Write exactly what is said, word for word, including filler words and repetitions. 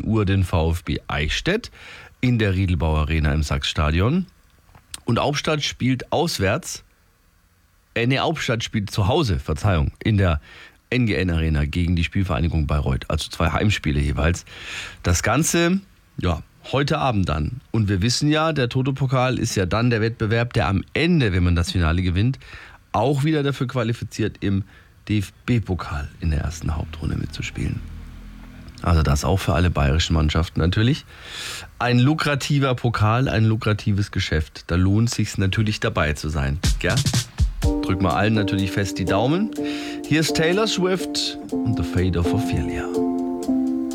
Uhr den VfB Eichstätt in der Riedelbau Arena im Sachsstadion. Und Hauptstadt spielt auswärts, äh, nee, Hauptstadt spielt zu Hause, Verzeihung, in der N G N Arena gegen die Spielvereinigung Bayreuth. Also zwei Heimspiele jeweils. Das Ganze, ja, heute Abend dann. Und wir wissen ja, der Toto-Pokal ist ja dann der Wettbewerb, der am Ende, wenn man das Finale gewinnt, auch wieder dafür qualifiziert, im D F B-Pokal in der ersten Hauptrunde mitzuspielen. Also das auch für alle bayerischen Mannschaften natürlich. Ein lukrativer Pokal, ein lukratives Geschäft. Da lohnt es sich natürlich dabei zu sein. Gell? Drück mal allen natürlich fest die Daumen. Hier ist Taylor Swift und The Fate of Ophelia.